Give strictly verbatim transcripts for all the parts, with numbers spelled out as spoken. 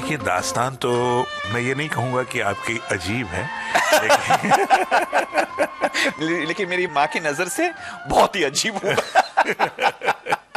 देखिए, दास्तान तो मैं ये नहीं कहूँगा कि आपकी अजीब है, लेकिन लेकिन मेरी माँ की नजर से बहुत ही अजीब होगा।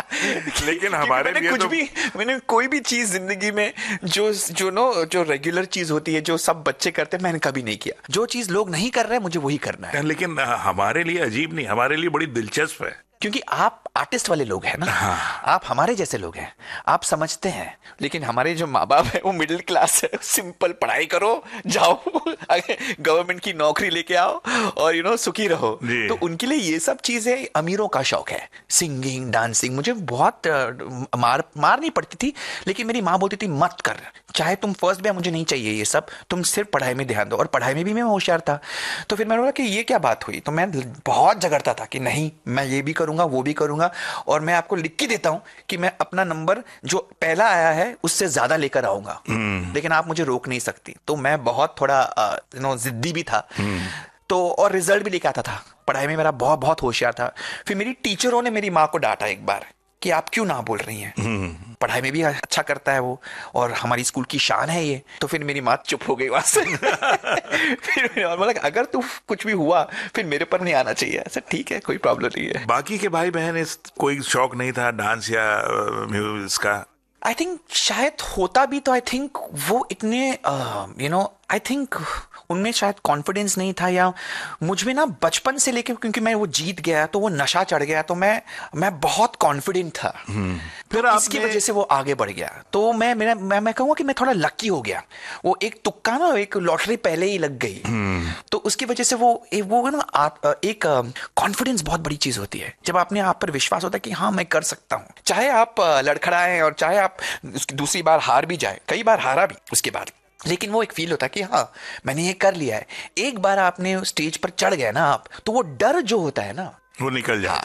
लेकिन हमारे लिए कुछ तो भी मैंने कोई भी चीज जिंदगी में जो जो नो जो रेगुलर चीज होती है, जो सब बच्चे करते हैं, मैंने कभी नहीं किया। जो चीज लोग नहीं कर रहे हैं मुझे वही करना है। लेकिन हमारे लिए अजीब नहीं, हमारे लिए बड़ी दिलचस्प है, क्योंकि आप आर्टिस्ट वाले लोग हैं ना। हाँ। आप हमारे जैसे लोग हैं, आप समझते हैं। लेकिन हमारे जो माँ बाप है वो मिडिल क्लास है। सिंपल पढ़ाई करो, जाओ गवर्नमेंट की नौकरी लेके आओ और यू नो सुखी रहो। तो उनके लिए ये सब चीजें अमीरों का शौक है। सिंगिंग, डांसिंग मुझे बहुत uh, मार मार नहीं पड़ती थी, लेकिन मेरी माँ बोलती थी मत कर, चाहे तुम फर्स्ट भी, मुझे नहीं चाहिए ये सब, तुम सिर्फ पढ़ाई में ध्यान दो। और पढ़ाई में भी मैं होशियार था। तो फिर मैंने बोला कि ये क्या बात हुई। तो मैं बहुत झगड़ता था कि नहीं, मैं ये भी करूंगा, वो भी करूंगा, और मैं आपको लिख के देता हूं कि मैं अपना नंबर जो पहला आया है उससे ज्यादा लेकर आऊंगा, लेकिन आप मुझे रोक नहीं सकती। तो मैं बहुत थोड़ा यू नो जिद्दी भी था। तो और रिजल्ट भी लेके आता था, पढ़ाई में मेरा बहुत बहुत होशियार था। फिर मेरी टीचरों ने मेरी माँ को डांटा एक बार कि आप क्यों ना बोल रही हैं, पढ़ाई में भी अच्छा करता है वो और हमारी स्कूल की शान है ये। तो फिर मेरी माँ चुप हो गई वहां से। फिर मैंने बोला अगर तू कुछ भी हुआ फिर मेरे पर नहीं आना चाहिए। ऐसा ठीक है, कोई प्रॉब्लम नहीं है। बाकी के भाई बहन इस कोई शौक नहीं था डांस या म्यूजिक का? आई थिंक शायद होता भी तो आई थिंक वो इतने यू नो आई थिंक उनमें शायद कॉन्फिडेंस नहीं था, या मुझ में ना बचपन से लेके, क्योंकि मैं वो जीत गया तो वो नशा चढ़ गया, तो मैं मैं बहुत कॉन्फिडेंट था। फिर तो इसकी वजह से वो आगे बढ़ गया। तो मैं मेरा मैं मैं कहूँगा कि मैं थोड़ा लकी हो गया। वो एक तुक्का ना, एक लॉटरी पहले ही लग गई, तो उसकी वजह से वो ए, वो ना एक कॉन्फिडेंस बहुत बड़ी चीज होती है। जब आपने आप पर विश्वास होता है कि हाँ मैं कर सकता हूँ, चाहे आप लड़खड़ाएं और चाहे आप दूसरी बार हार भी जाए, कई बार हारा भी उसके बाद, लेकिन वो एक फील होता है कि हाँ मैंने ये कर लिया है। एक बार आपने स्टेज पर चढ़ गए ना आप, तो वो डर जो होता है ना वो निकल जाता। हाँ,